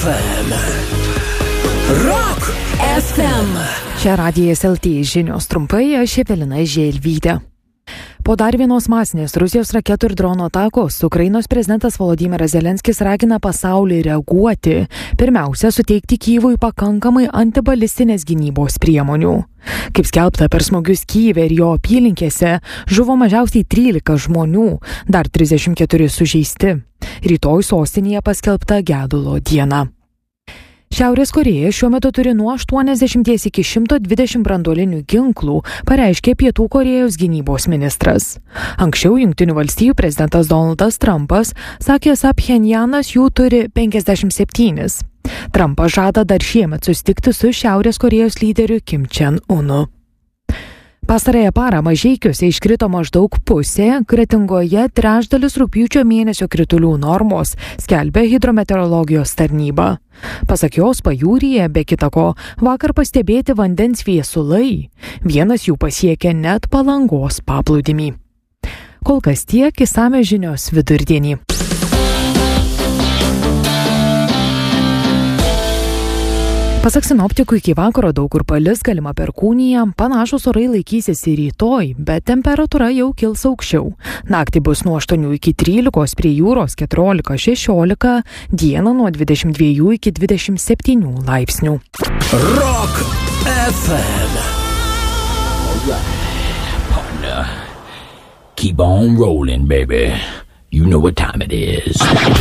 FM. Rock FM. Čia Radijas LT žinios trumpai, aš Evelina Želvytė. Po dar vienos masinės Rusijos raketų ir dronų atakos Ukrainos prezidentas Volodymyras Zelenskis ragina pasaulį reaguoti. Pirmiausia, suteikti Kyjivui pakankamai antibalistinės gynybos priemonių. Kaip skelbta, per smūgius Kyjive ir jo apylinkėse žuvo mažiausiai 13 žmonių, dar 34 sužeisti. Rytoj sostinėje paskelbta gedulo diena. Šiaurės Korėja šiuo metu turi nuo 80 iki 120 branduolinių ginklų, pareiškė Pietų Korėjos gynybos ministras. Anksčiau Jungtinių valstijų prezidentas Donaldas Trumpas sakė, esą Pchenjanas jų turi 57. Trumpas žada dar šiemet susitikti su Šiaurės Korėjos lyderiu Kim Chen-unu. Pastarąją parą Mažeikiuose iškrito maždaug pusė, Kretingoje trečdalis rugpjūčio mėnesio kritulių normos, skelbia hidrometeorologijos tarnyba. Pasak jos, pajūryje, be kitako, vakar pastebėti vandens viesulai. Vienas jų pasiekė net Palangos paplūdimį. Kol kas tiek, išsamios žinios vidurdienį. Pasak sinoptikų, iki vakaro daug kur palis, galima perkūnija, panašus orai laikysis ir rytoj, bet temperatūra jau kils aukščiau. Naktį bus nuo 8 iki 13, prie jūros 14-16, dieną nuo 22 iki 27 laipsnių. Rock FM. Alright, partner. Keep on rolling, baby. You know what time it is.